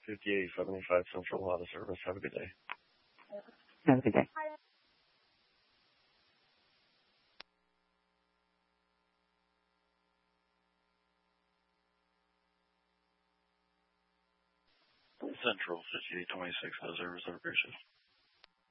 5875 Central, a lot of service. Have a good day. Have a good day. Central 5826 has a reservation.